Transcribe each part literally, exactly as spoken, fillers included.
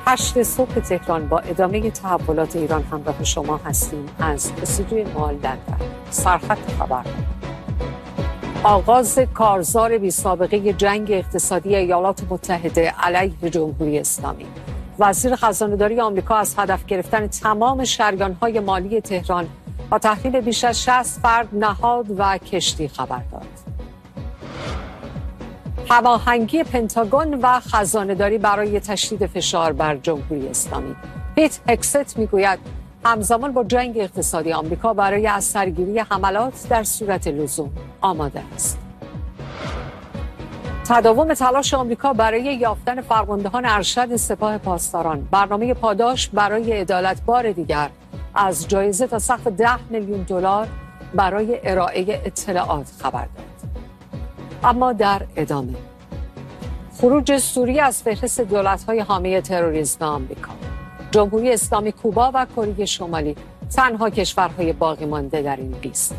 هشت صبح تهران با ادامه تحولات ایران همراه شما هستیم از استودیوی ما لندن. سرخط خبر: آغاز کارزار بی سابقه جنگ اقتصادی ایالات متحده علیه جمهوری اسلامی. وزیر خزانه‌داری آمریکا از هدف گرفتن تمام شریان‌های مالی تهران با تحویل بیش از شصت فرد، نهاد و کشتی خبر داد. هماهنگی پنتاگون و خزانه‌داری برای تشدید فشار بر جمهوری اسلامی. پیت هکست میگوید همزمان با جنگ اقتصادی آمریکا برای از سرگیری حملات در صورت لزوم آماده است. تداوم تلاش آمریکا برای یافتن فرماندهان ارشد سپاه پاسداران. برنامه پاداش برای عدالت بار دیگر از جایزه تا سقف ده میلیون دلار برای ارائه اطلاعات خبر داد. اما در ادامه، خروج سوریه از فهرست دولت‌های حامی تروریسم آمریکا. جمهوری اسلامی، کوبا و کره شمالی تنها کشورهای باقی مانده در این لیست.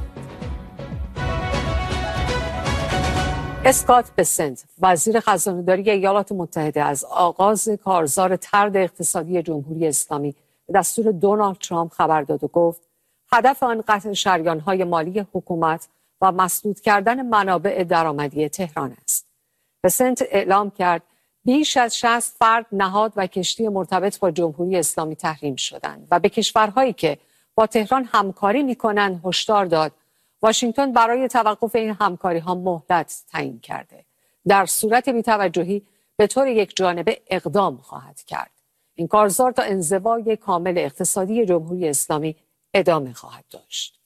اسکات بسنت، وزیر خزانه‌داری ایالات متحده، از آغاز کارزار طرد اقتصادی جمهوری اسلامی به دستور دونالد ترامپ خبر داد و گفت هدف آن قطع شریان‌های مالی حکومت و مسدود کردن منابع درآمدی تهران است. بسنت اعلام کرد بیش از شصت فرد، نهاد و کشتی مرتبط با جمهوری اسلامی تحریم شدند و به کشورهایی که با تهران همکاری می‌کنند هشدار داد واشنگتن برای توقف این همکاری‌ها مهلت تعیین کرده. در صورت بی‌توجهی به طور یک جانبه اقدام خواهد کرد. این کارزار تا انزوای کامل اقتصادی جمهوری اسلامی ادامه خواهد داشت.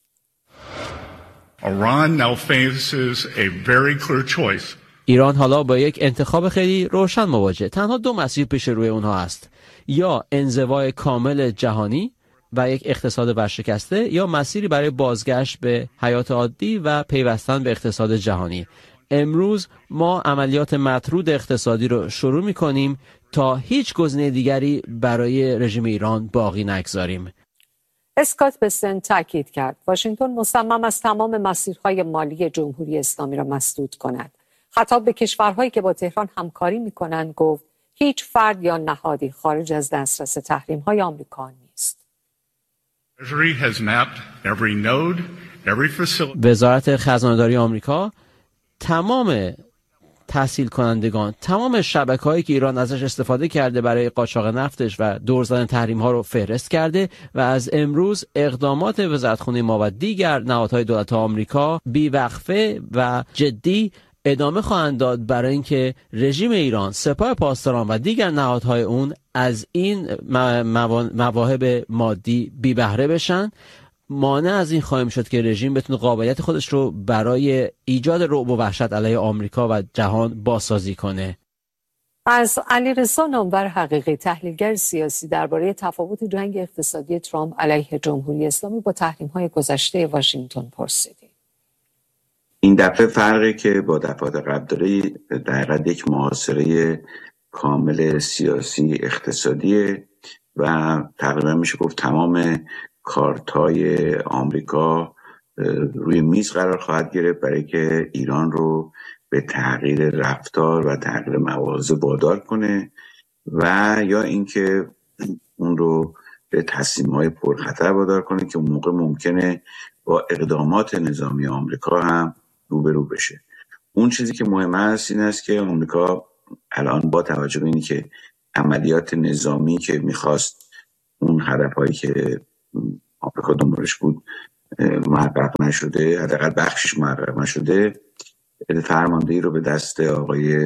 Iran now faces a very clear choice. ایران حالا با یک انتخاب خیلی روشن مواجه. تنها دو مسیر پیش روی اونها است: یا انزوای کامل جهانی و یک اقتصاد ورشکسته، یا مسیری برای بازگشت به حیات عادی و پیوستن به اقتصاد جهانی. امروز ما عملیات مطرود اقتصادی رو شروع می‌کنیم تا هیچ گزینه دیگری برای رژیم ایران باقی نگذاریم. اسکات بسنت تاکید کرد واشنگتن مصمم است تمام مسیرهای مالی جمهوری اسلامی را مسدود کند. خطاب به کشورهایی که با تهران همکاری می‌کنند گفت هیچ فرد یا نهادی خارج از دسترس تحریم‌های آمریکا نیست. وزارت خزانه‌داری آمریکا تمام تحصیل کنندگان، تمام شبکه‌هایی که ایران ازش استفاده کرده برای قاچاق نفتش و دور زدن تحریم‌ها رو فهرست کرده و از امروز اقدامات وزارتخونه ما و دیگر نهادهای دولت آمریکا بی‌وقفه و جدی ادامه خواهند داد برای اینکه رژیم ایران، سپاه پاسداران و دیگر نهادهای اون از این مواهب مادی بی بهره بشن. مانع از این خواهیم شد که رژیم بتونه قابلیت خودش رو برای ایجاد رعب و وحشت علیه آمریکا و جهان بازسازی کنه. از علیرضا نامور حقیقی، تحلیلگر سیاسی، درباره تفاوت جنگ اقتصادی ترامپ علیه جمهوری اسلامی با تحریم‌های گذشته واشنگتن پرسیدیم. این دفعه فرقی که با دفعات قبل داره در حقیقت یک محاصره کامل سیاسی اقتصادی و تقریبا میشه گفت تمام کارتای آمریکا روی میز قرار خواهد گرفت برای که ایران رو به تغییر رفتار و تغییر مواضع وادار کنه و یا اینکه اون رو به تصمیم‌های پرخطر وادار کنه که اون موقع ممکنه با اقدامات نظامی آمریکا هم روبرو بشه. اون چیزی که مهم است این است که آمریکا الان با توجه به اینی که عملیات نظامی که میخواست اون هدفهایی که آمریکا دنبالش بود محقق نشده، حداقل بخشش محقق نشده، فرماندهی رو به دست آقای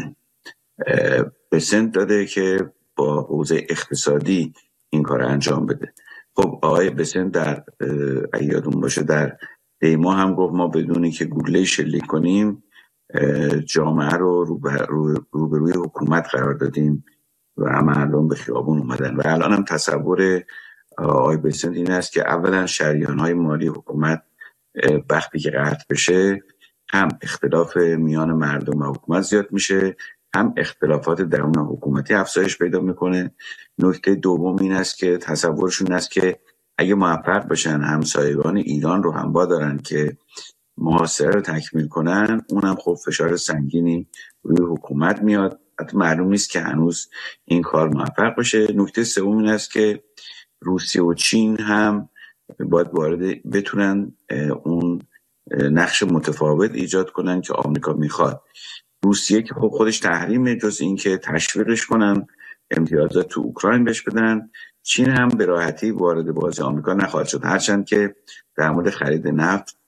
بسنت داده که با حوزه اقتصادی این کار انجام بده. خب آقای بسنت در اگه یادون باشه در دیما هم گفت ما بدونی که گلوله شلیک کنیم جامعه رو روبروی رو رو حکومت قرار دادیم و مردم به خیابون اومدن و الان هم تصور آقای بسنت این است که اولا شریان‌های مالی حکومت وقتی که قطع بشه هم اختلاف میان مردم و حکومت زیاد میشه، هم اختلافات درون حکومتی افزایش پیدا میکنه. نکته دوم این است که تصورشون است که اگه موفق بشن همسایگان ایران رو هم وادارن که محاصره رو تکمیل کنن، اونم خب فشار سنگینی روی حکومت میاد حتی معلوم نیست که هنوز این کار موفق باشه. نکته سوم این است که روسیه و چین هم باید وارد بتونن اون نقش متفاوت ایجاد کنن که آمریکا میخواد. روسیه که خب خودش تحریمه، جز این که تشویقش کنن امتیازات تو اوکراین بهش بدن. چین هم به راحتی وارد بازی آمریکا نخواهد شد، هرچند که در مورد خرید نفت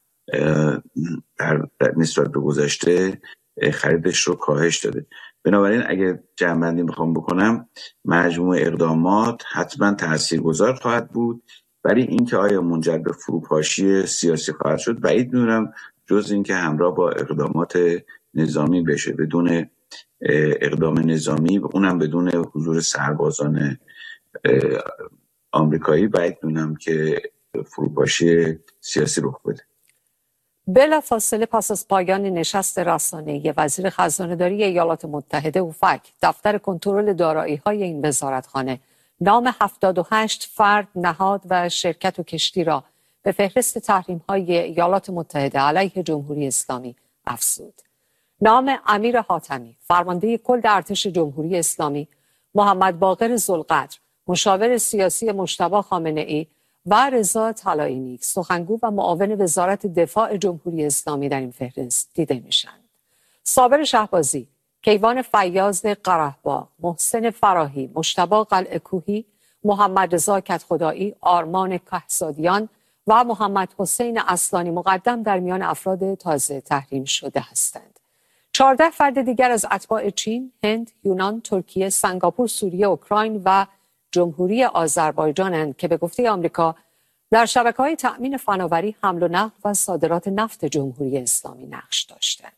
در نسبت به گذشته خریدش رو کاهش داده. بنابراین اگه جمع‌بندی میخوام بکنم، مجموع اقدامات حتما تاثیرگذار خواهد بود، ولی اینکه آیا منجر به فروپاشی سیاسی خواهد شد بعید می‌دونم، جز اینکه همراه با اقدامات نظامی بشه. بدون اقدام نظامی، اونم بدون حضور سربازان آمریکایی، بعید می‌دونم که فروپاشی سیاسی رخ بده. بلافاصله پس از پایان نشست رسانه‌ای وزیر خزانه‌داری ایالات متحده اوفک، دفتر کنترل دارایی‌های این وزارتخانه نام هفتاد و هشت فرد، نهاد و شرکت و کشتی را به فهرست تحریم‌های ایالات متحده علیه جمهوری اسلامی افزود. نام امیر حاتمی، فرمانده کل ارتش جمهوری اسلامی، محمد باقر ذوالقدر، مشاور سیاسی مجتبی خامنه‌ای و رضا طلایی‌نیک، سخنگو و معاون وزارت دفاع جمهوری اسلامی در این فهرست دیده میشند. صابر شهبازی، کیوان فیاض قرهباغ، محسن فراهی، مجتبی قلعه کوهی، محمد رضا کدخدایی، آرمان کهزادیان و محمد حسین اصلانی مقدم در میان افراد تازه تحریم شده هستند. چهارده فرد دیگر از اتباع چین، هند، یونان، ترکیه، سنگاپور، سوریه، اوکراین و جمهوری آذربایجانند که به گفته آمریکا در شبکه‌های تأمین فناوری، حمل و نقل و صادرات نفت جمهوری اسلامی نقش داشتند.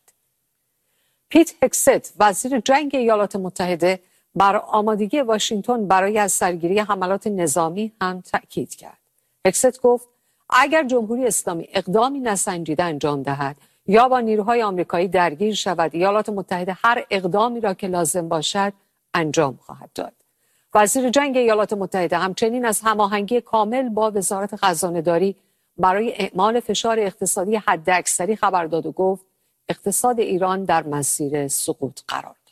پیت هگست، وزیر جنگ ایالات متحده، بر آمادگی واشنگتن برای از سرگیری حملات نظامی هم تأکید کرد. هگست گفت اگر جمهوری اسلامی اقدامی نسنجیده انجام دهد یا با نیروهای آمریکایی درگیر شود، ایالات متحده هر اقدامی را که لازم باشد انجام خواهد داد. وزیر جنگ ایالات متحده همچنین از هماهنگی کامل با وزارت خزانه‌داری برای اعمال فشار اقتصادی حداکثری خبر داد و گفت اقتصاد ایران در مسیر سقوط قرار دارد.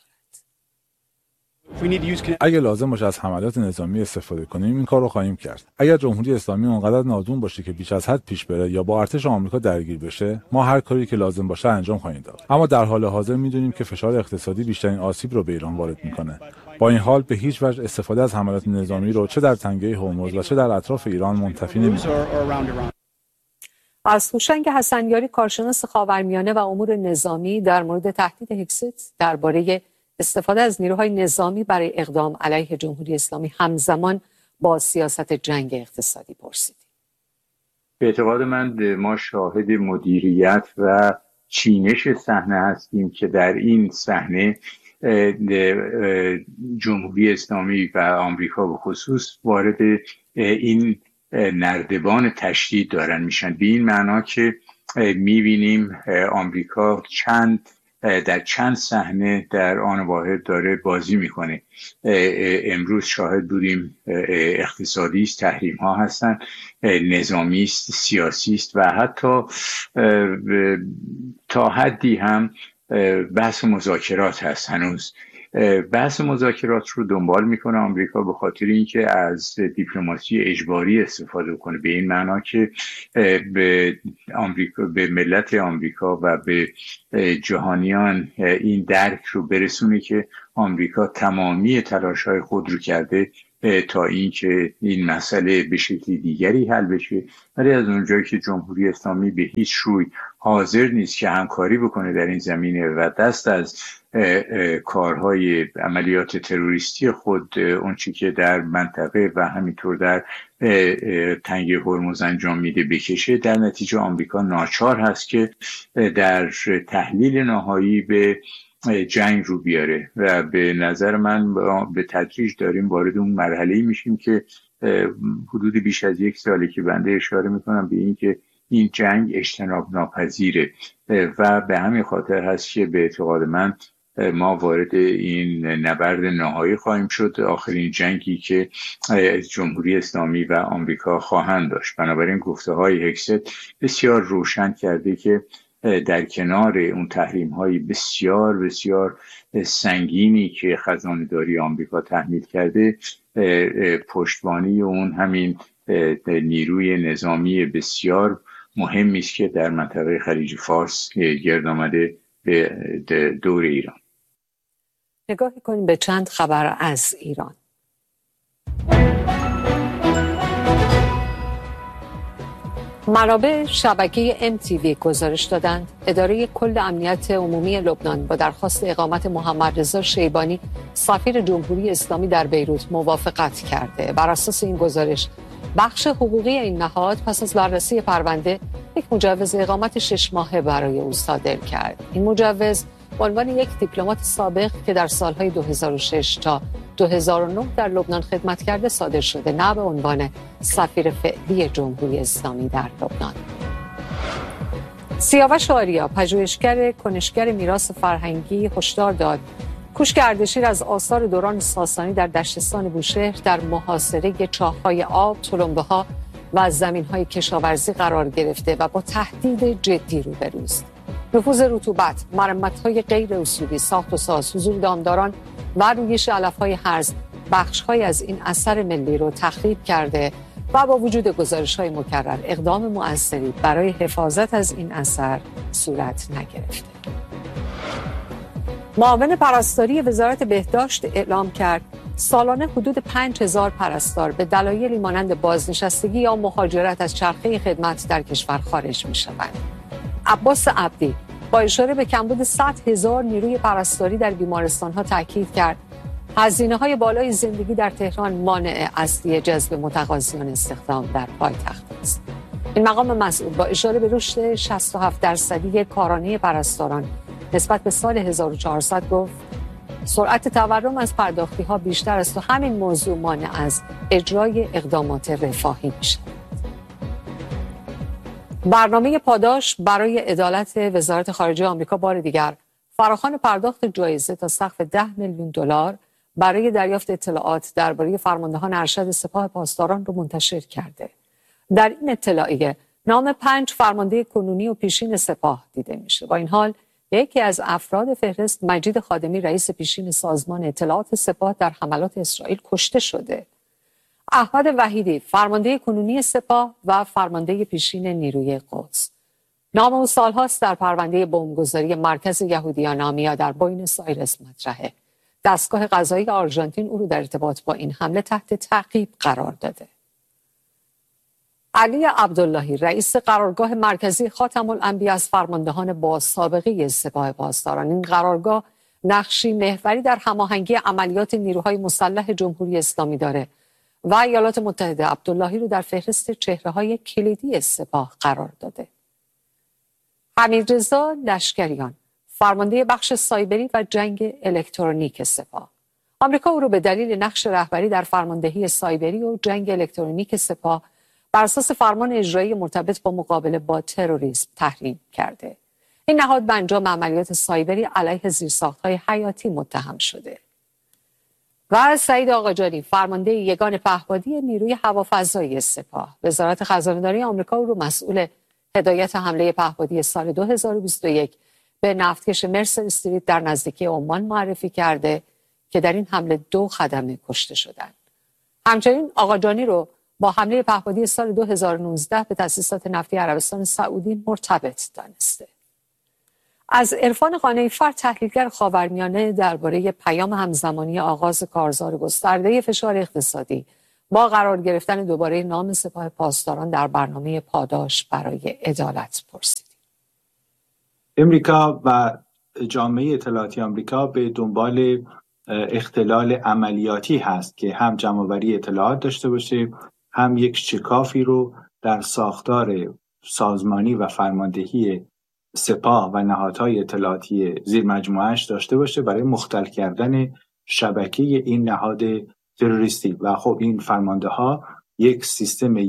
اگر لازم باشه از حملات نظامی استفاده کنیم این کار رو خواهیم کرد. اگر جمهوری اسلامی اونقدر نادون باشه که بیش از حد پیش بره یا با ارتش آمریکا درگیر بشه، ما هر کاری که لازم باشه انجام خواهیم داد. اما در حال حاضر میدونیم که فشار اقتصادی بیشترین آسیب رو به ایران وارد میکنه. با این حال به هیچ وجه استفاده از حملات نظامی رو چه در تنگه هرمز و چه در اطراف ایران منتفی نمی‌کنیم. از هوشنگ حسنیاری، کارشناس خاورمیانه و امور نظامی، در مورد تهدید هگست درباره استفاده از نیروهای نظامی برای اقدام علیه جمهوری اسلامی همزمان با سیاست جنگ اقتصادی پرسیدیم. به اعتقاد من ما شاهد مدیریت و چینش صحنه هستیم که در این صحنه جمهوری اسلامی و آمریکا به خصوص وارد این نردبان تشدید دارن میشن، به این معنا که میبینیم آمریکا چند در چند صحنه در آن واحد داره بازی میکنه. امروز شاهد بودیم اقتصادی است، تحریم ها هستن، نظامی است، سیاسی است و حتی تا حدی هم بحث مذاکرات هست. هنوز بحث مذاکرات رو دنبال میکنه آمریکا به خاطر اینکه از دیپلماسی اجباری استفاده کنه، به این معنا که به آمریکا، به ملت آمریکا و به جهانیان این درک رو برسونه که آمریکا تمامی تلاش‌های خود رو کرده تا اینکه این مسئله به شکل دیگری حل بشه، ولی از اونجایی که جمهوری اسلامی به هیچ روی حاضر نیست که همکاری بکنه در این زمینه و دست از کارهای عملیات تروریستی خود اون چی که در منطقه و همینطور در تنگه هرمز انجام میده بکشه، در نتیجه آمریکا ناچار هست که در تحلیل نهایی به جنگ رو بیاره و به نظر من به تدریج داریم وارد اون مرحله‌ای میشیم که حدود بیش از یک ساله که بنده اشاره میکنم به این که این جنگ اجتناب ناپذیره و به همین خاطر هست که به اعتقاد من ما وارد این نبرد نهایی خواهیم شد، آخرین جنگی که جمهوری اسلامی و آمریکا خواهند داشت. بنابراین گفته های هگست بسیار روشن کرده که در کنار اون تحریم های بسیار بسیار سنگینی که خزانه‌داری آمریکا تحمیل کرده، پشتوانه اون همین نیروی نظامی بسیار مهمی است که در منطقه خلیج فارس گرد آمده به دور ایران. نگاه کنیم به چند خبر از ایران. منابع شبکه ام تی وی گزارش دادند اداره کل امنیت عمومی لبنان با درخواست اقامت محمد رضا شیبانی سفیر جمهوری اسلامی در بیروت موافقت کرده. بر اساس این گزارش بخش حقوقی این نهاد پس از بررسی پرونده یک مجوز اقامت شش ماهه برای او صادر کرد. این مجوز به عنوان یک دیپلمات سابق که در سالهای دو هزار و شش تا دو هزار و نه در لبنان خدمت کرده صادر شده، نه به عنوان سفیر فعلی جمهوری اسلامی در لبنان. سیاوش آریا، پژوهشگر کنشگر میراث فرهنگی، هشدار داد کوشک اردشیر از آثار دوران ساسانی در دشتستان بوشهر در محاصره چاه‌های آب، تلمبه‌ها و زمین‌های کشاورزی قرار گرفته و با تهدید جدی روبروست. نفوذ رطوبت، مرمت‌های غیر اصولی، ساخت و ساز، حضور دامداران و رویش علف‌های هرز بخش‌های از این اثر ملی رو تخریب کرده و با وجود گزارش‌های مکرر اقدام مؤثری برای حفاظت از این اثر صورت نگرفته. معاون پرستاری وزارت بهداشت اعلام کرد سالانه حدود پنج هزار پرستار به دلایلی مانند بازنشستگی یا مهاجرت از چرخه خدمت در کشور خارج می‌شوند. عباس عبدی با اشاره به کمبود صد هزار نیروی پرستاری در بیمارستان‌ها تاکید کرد هزینه‌های بالای زندگی در تهران مانع اصلی جذب متقاضیان استخدام در پایتخت است. این مقام مسئول با اشاره به رشد شصت و هفت درصدی کارانه پرستاران نسبت به سال هزار و چهارصد گفت سرعت تورم از پرداختی‌ها بیشتر است و همین موضوع مانع از اجرای اقدامات رفاهی میشه. برنامه پاداش برای عدالت وزارت خارجه آمریکا بار دیگر فراخوان پرداخت جایزه تا سقف ده میلیون دلار برای دریافت اطلاعات درباره فرماندهان ارشد سپاه پاسداران رو منتشر کرده. در این اطلاعیه نام پنج فرمانده کنونی و پیشین سپاه دیده میشه. با این حال یکی از افراد فهرست مجید خادمی رئیس پیشین سازمان اطلاعات سپاه در حملات اسرائیل کشته شده. احمد وحیدی فرمانده کنونی سپاه و فرمانده پیشین نیروی قدس. نام او سالهاست در پرونده بمبگذاری مرکز یهودیان آمیا در بوینس آیرس مطرحه. دستگاه قضایی آرژانتین او رو در ارتباط با این حمله تحت تعقیب قرار داده. علی عبداللهی رئیس قرارگاه مرکزی خاتم الانبیا از فرماندهان با سابقه سپاه پاسداران. این قرارگاه نقشی محوری در هماهنگی عملیات نیروهای مسلح جمهوری اسلامی داره و ایالات متحده عبداللهی رو در فهرست چهره‌های کلیدی سپاه قرار داده. حمیدرضا لشکریان فرمانده بخش سایبری و جنگ الکترونیک سپاه. آمریکا او رو به دلیل نقش رهبری در فرماندهی سایبری و جنگ الکترونیک سپاه بر اساس فرمان اجرایی مرتبط با مقابله با تروریسم تحریم کرده. این نهاد به انجام عملیات سایبری علیه زیرساخت‌های حیاتی متهم شده. و سعید آقاجانی فرمانده یگان پهپادی نیروی هوافضایی سپاه. وزارت خزانه‌داری آمریکا او رو مسئول هدایت حمله پهپادی سال دو هزار و بیست و یک به نفتکش مرسر استریت در نزدیکی عمان معرفی کرده که در این حمله دو خدمه کشته شدند. همچنین آقاجانی رو با حمله پهپادی سال دو هزار و نوزده به تأسیسات نفتی عربستان سعودی مرتبط دانسته. از عرفان قانعی‌فر تحلیلگر خاورمیانه درباره پیام همزمانی آغاز کارزار گسترده فشار اقتصادی با قرار گرفتن دوباره نام سپاه پاسداران در برنامه پاداش برای عدالت پرسیدیم. امریکا و جامعه اطلاعاتی آمریکا به دنبال اختلال عملیاتی هست که هم جمع‌آوری اطلاعات داشته باشه، هم یک شکافی رو در ساختار سازمانی و فرماندهی سپاه و نهادهای اطلاعاتی زیر مجموعه‌اش داشته باشه برای مختل کردن شبکه این نهاد تروریستی. و خب این فرمانده‌ها یک سیستم